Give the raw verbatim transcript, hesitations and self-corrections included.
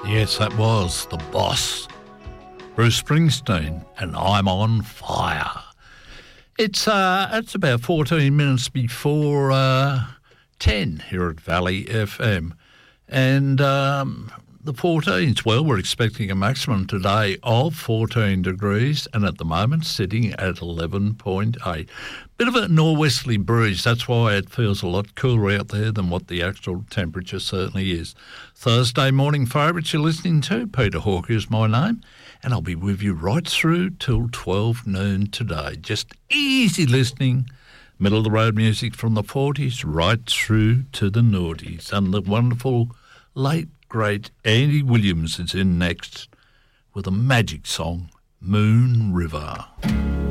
Yes, that was The Boss, Bruce Springsteen, and I'm on Fire. It's uh, it's about fourteen minutes before uh, ten here at Valley F M. And um, the fourteens, well, we're expecting a maximum today of fourteen degrees and at the moment sitting at eleven point eight. Bit of a norwesterly breeze, that's why it feels a lot cooler out there than what the actual temperature certainly is. Thursday morning favourites you're listening to, Peter Hawker is my name, and I'll be with you right through till twelve noon today. Just easy listening, middle-of-the-road music from the forties right through to the noughties. And the wonderful late, great Andy Williams is in next with a magic song, Moon River.